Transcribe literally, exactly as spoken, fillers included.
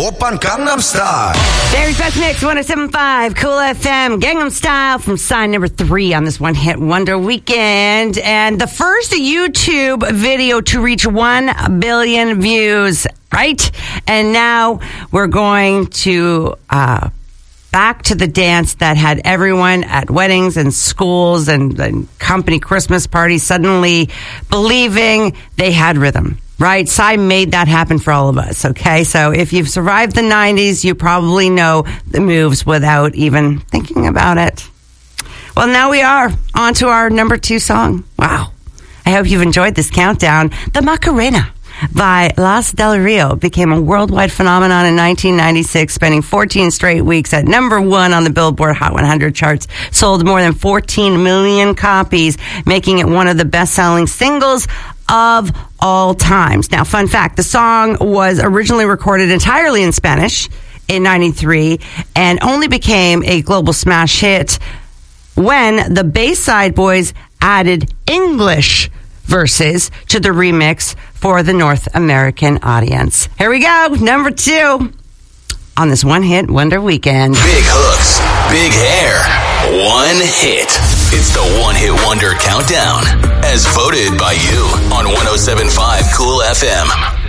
Oppan Gangnam Style. Barry's Best Mix, one oh seven point five, Cool F M, Gangnam Style from sign number three on this one hit wonder weekend. And the first YouTube video to reach one billion views, right? And now we're going to uh, back to the dance that had everyone at weddings and schools and, and company Christmas parties suddenly believing they had rhythm. Right? Psy made that happen for all of us, okay? So if you've survived the nineties, you probably know the moves without even thinking about it. Well, now we are on to our number two song. Wow. I hope you've enjoyed this countdown. The Macarena by Las Del Rio became a worldwide phenomenon in nineteen ninety-six, spending fourteen straight weeks at number one on the Billboard Hot one hundred charts, sold more than fourteen million copies, making it one of the best-selling singles of all times. Now, fun fact, the song was originally recorded entirely in Spanish in ninety-three and only became a global smash hit when the Bayside Boys added English verses to the remix for the North American audience. Here we go, number two on this one hit wonder weekend. Big hooks, big hair, one hit. It's the one hit wonder countdown, as voted by you on one oh seven point five Cool F M.